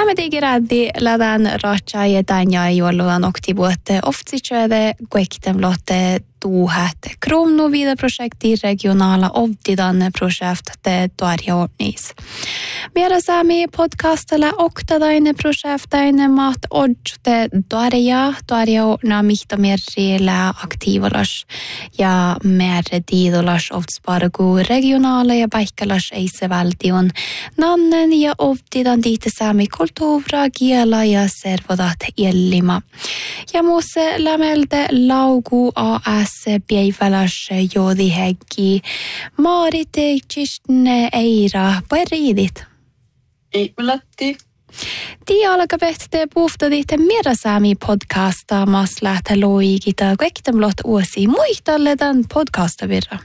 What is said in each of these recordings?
Lämmet ikirädi lädän raatsa ja tänja juoluan oktivuotte oftsitsöde kuektemlotte tuuhat kronuvida projekti regionala ovdidan projekte tuarjonis. Miera saami podcastalla oktadaine projektaine maat odjute tuarjo na mihta merrillä aktiivalas ja merre tiidolas ovtspargu regionala ja paikkalas eisevaltion nannen ja ovdidan diite saami kulttuura kiela ja servodat illima. Ja muusse lämelde laugu AS päiväläs joodi heggi. Maarit teikistne eira. Päriidit? Ei melatti. Tii alkapehte puhtaditte Mirasaami podcasta mas lähtä loikita kaiktamlot uusi muihtalletan podcasta virra.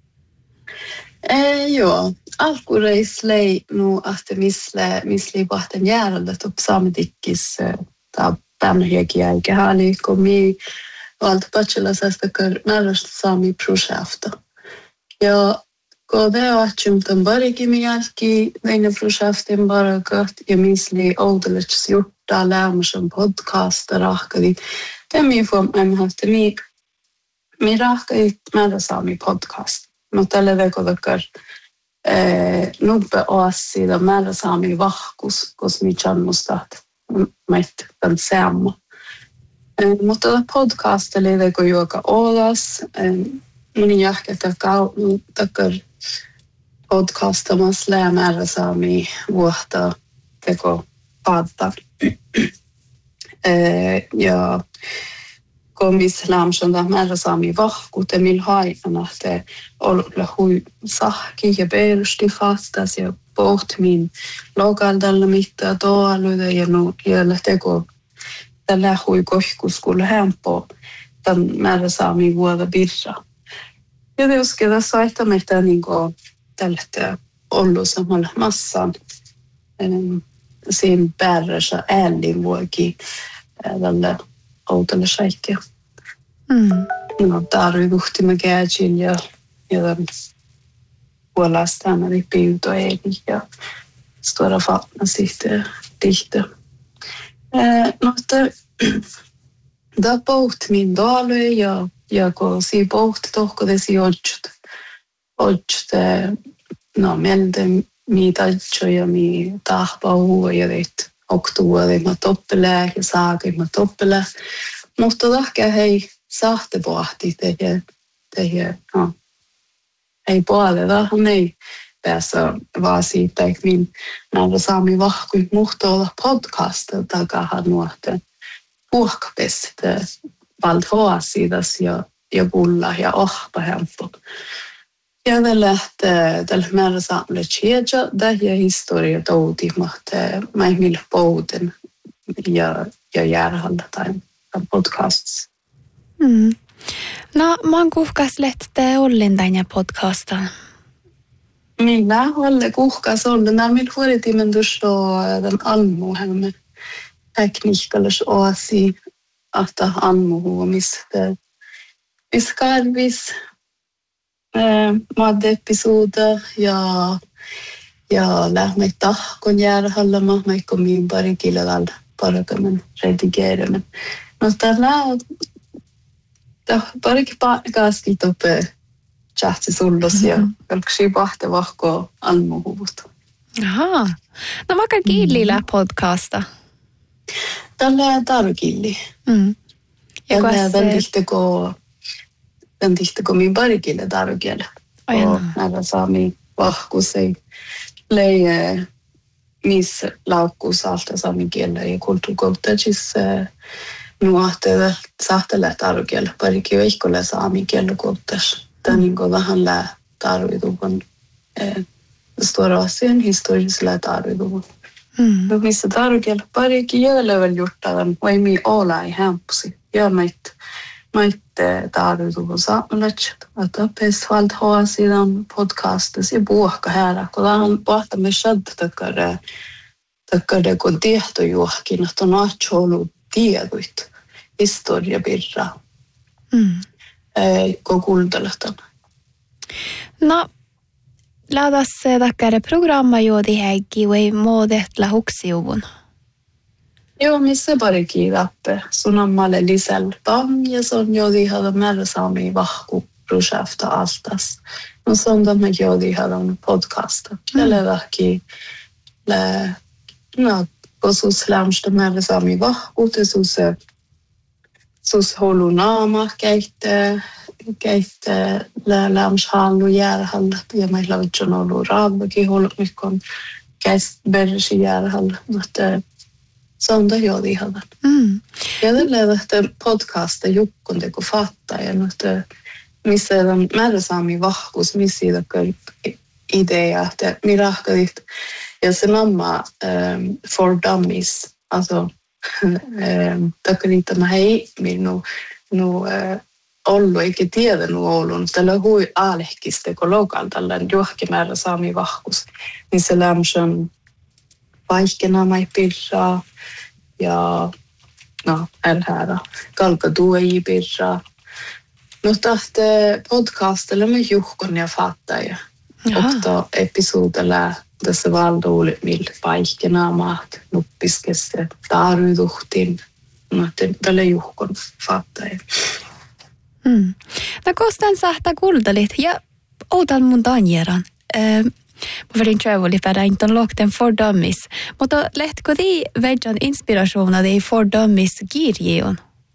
Joo, alkureis lei nu att misli bahten järjellet upp sametikkis ta pämhiekiä eikä hali komi valta bachelorsästakar närmast sami projekta. Ja kode ahchumtan barigi jälki näin projektin baragat ja misli oudelets jurta lämsen podcasta rahkadi. Temmi form haft mi rahkadi med sami podcast. Mutta tällä vekotakar nubbe oasida med sami vahkus kos mi chanmustat met den samma. Mutta podcastille teko joka olas moni jahka takar podcastamas lämärä saami vuotta teko paattar. Ja komis lämsön määrä saami vahkuute mil haikana te olla hui sahki ja perusti fastas ja pohtimin lokaldalla mittaa toaluita ja no jällä teko tällä hui kohkus kun hämpoo tämän määrä saami vuoda birra. Ja teoske tässä aihtamehtä niinku tältä ollut samalla massaan siinä päärässä äänlin vuoki tällä outolle shaikkia. No tarvivuhti mä käytin ja tämän puolestaan ripiuto eli ja stora fatna sitten dihte. No da poht min dalu ja kun si poht tohko desi odjut no melde mi talcho ja mi tahpau ja det oktuari ma toppele ja saagi ma toppele. Mutta lahke hei sahte pohti tehdä no ei puolella ei päässä vaan siitä että min näitä saami vahkui muhto olla podcasta takahan nuorten puhkapeste valthoasidas ja pulla ja ohpa hempo. Ja tällä määrä saamille tjeja ja historia touti mahte maihmille pouten ja järhalla tai podcasts. No, man kuhkas lehte ollin tänne podcastan. Minä olen kuhkas ollen. Nämä minä huolitimen tuossa tämän almuhemme tekniikkallis oasi, että almuhuomista. Viskarvis madde-episoder ja lähme tahkon järhalla, mä komiin pari kilalla parakamen redigeeramen. No tällä parikin paikkaasti tope chatsi sullos ja kalksi pahte vahko almuhuvut. Aha. No vaikka kiillillä podcasta. Tällä tarkilli. Ja tämän tihteko min parikille tarkille. Näillä saami vahkusei leije missä laukkuus alta saamen kielellä ja kulttuurikoulutuksissa nuohtele sahtele tarkiel parikki veikkolle saamen kielellä koulutus. Tämä niinku vähän tarvituvun stora asian historisella tarvituvun. Missä tarkiel parikki jäljellä juttavan vai mi olla i hämpusi. Ja mait tarvituvun saamelaiset. Että pesvalt hoa sidan podcastis ja puhka här. Kun on pohtamme shadda takkar kun tietojuohkin, että on ollut tiedoit historiabirra. Kun kuunteletaan. No, lähdäs takkar programma juodi häggi vai muodet lähuksiuvun. Joo, missä parikin läppe. Sun on malle lisel bam ja son jodi hada märre saami vahku projekta altas. No son de med jodi hada podcasta. Eller vähki no kosus lämstä märre saami vahku te sus holu naama käitte lämshallu järhall ja meillä on ollut raavakin holu mikon käist bersi järhall mutta sonda jodi hada. Ja tällä että podcasta jukkun teko fattaa ja että missä on märre saami vahkus missä idea että mirahkadit ja se mamma for dummies alltså takalita hei minun ollut eikä tiedä ollut tällä hui alehkiste kolokal tällä johkimäärä saami vahkus niin se lämsön vaikkena mai pirraa ja no älhäära kalka tuoi pirraa no tahte podcastilla me juhkon ja fattaa Okta episodella tässä valdouli mil vaikkena maat nuppiskesse taarytuhtiin mutta tälle juhkon fattaa. No kostan sahta kultalit ja outan mun tanjeran. Mä vedin tjövoli pädä inton lokten for dummies. Mutta lehtko tii vedjan inspiraationa tii for dummies kirjion?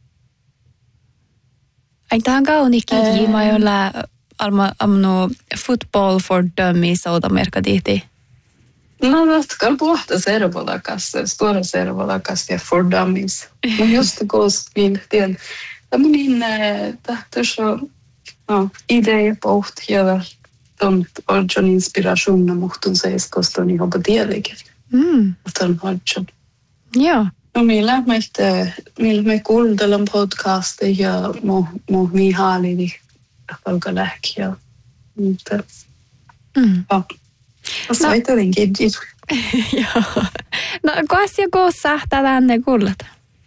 Aintahan kauni kirji, mä jolla amno football for dummies outa merkaditi. No natkan puhta servolakas, stora servolakas ja for dummies. No just koos min tien. Tämmöinen tahtoisi idea pohti ja on inspiraationa muhtun seiskosta niin jopa tietenkin. Tämän hodjon. Joo. No millä me kuuntelen podcasteja ja mo mihaali niin alkaa lähkiä. Mutta se jotenkin kiitos. Joo. No koasja koossa tänne kuulet?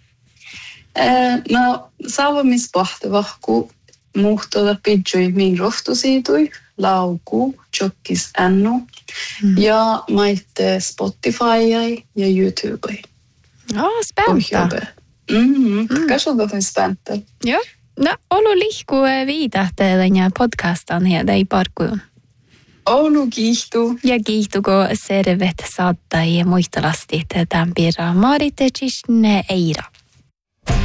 No saavamispohti vahku muhtoda pidjui min rohtusiitui, lauku, tjokkis ännu ja maitte Spotify ja YouTube. Späntä. Kanske det späntä. Joo. No olu lihku viitahte ja podcastan ja ei parkuun. Olu kiihtu. Ja kiihtuko servet saattaa ja muistalasti tämän pirra Marit Cisne Eira.